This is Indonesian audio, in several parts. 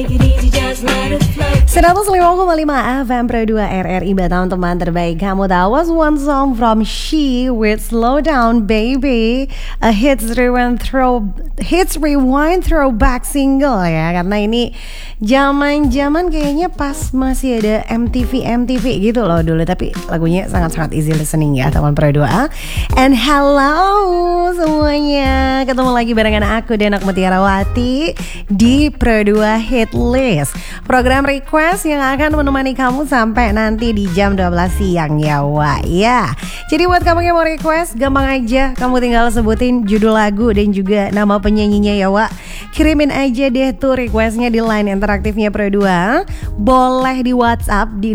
105,5 FM Pro 2 RRI Batam, teman terbaik kamu. That was one song from She with Slow Down Baby, a hits rewind throwback single ya. Karena ini zaman kayaknya pas masih ada MTV gitu loh dulu. Tapi lagunya sangat-sangat easy listening ya teman Pro 2. And hello semuanya, ketemu lagi barengan aku Denak Mutiarawati di Pro 2 Hit List, program request yang akan menemani kamu sampai nanti di jam 12 siang ya Wak ya. Jadi buat kamu yang mau request, gampang aja, kamu tinggal sebutin judul lagu dan juga nama penyanyinya ya Wak. Kirimin aja deh tuh requestnya di line interaktifnya Pro 2. Boleh di WhatsApp di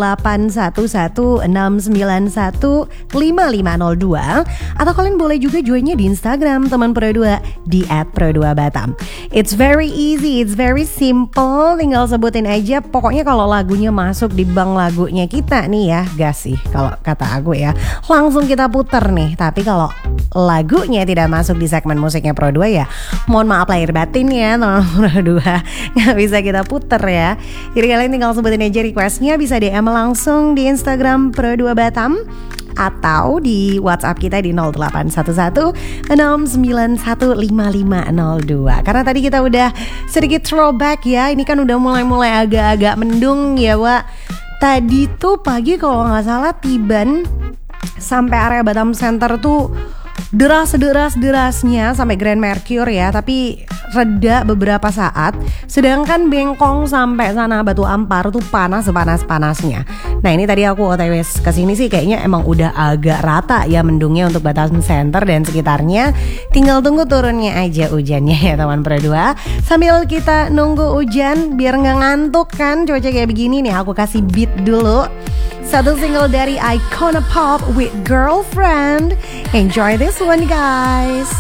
0811691550 atau kalian boleh juga joinnya di Instagram teman Pro 2 di @pro2batam. It's very easy, it's very simple, tinggal sebutin aja. Pokoknya kalau lagunya masuk di bank lagunya kita nih ya, gas sih kalau kata aku ya, langsung kita puter nih. Tapi kalau lagunya tidak masuk di segmen musiknya Pro 2 ya, mohon maaf lahir batin ya teman Pro 2, nggak bisa kita puter ya. Jadi kalian tinggal sebutin aja requestnya, bisa DM langsung di Instagram Pro 2 Batam atau di WhatsApp kita di 0811691550. Karena tadi kita udah sedikit throwback ya, ini kan udah mulai agak-agak mendung ya Wak. Tadi tuh pagi kalau nggak salah Tiban sampai area Batam Center tuh derasnya sampai Grand Mercure ya, tapi reda beberapa saat. Sedangkan Bengkong sampai sana Batu Ampar tuh panas-panasnya. Nah ini tadi aku OTW kesini sih kayaknya emang udah agak rata ya mendungnya untuk Batam Center dan sekitarnya. Tinggal tunggu turunnya aja hujannya ya teman Pro 2. Sambil kita nunggu hujan biar nggak ngantuk kan cuaca kayak begini nih, aku kasih beat dulu. Satu single dari Icona Pop with Girlfriend. Enjoy this one guys.